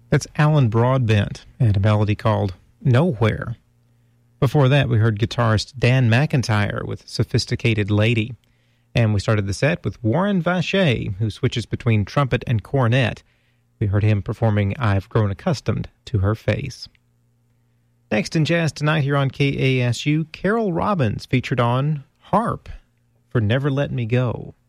That's Alan Broadbent and a melody called Nowhere. Before that, we heard guitarist Dan McIntyre with Sophisticated Lady. And we started the set with Warren Vacher, who switches between trumpet and cornet. We heard him performing I've Grown Accustomed to Her Face. Next in Jazz Tonight here on KASU, Carol Robbins featured on harp for Never Let Me Go.